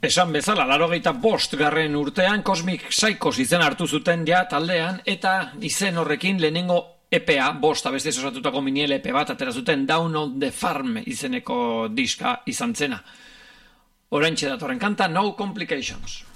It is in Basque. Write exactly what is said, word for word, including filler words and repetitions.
Esan bezala, laurogeita bost garren urtean Cosmic Psychos izen hartu zuten ja taldean, eta izen horrekin lehenengo E P A, bost abestiz osatutako miniel E P bat atera zuten Down on the Farm izeneko diska izan zena. Oraintxe datorren kanta, No Complications.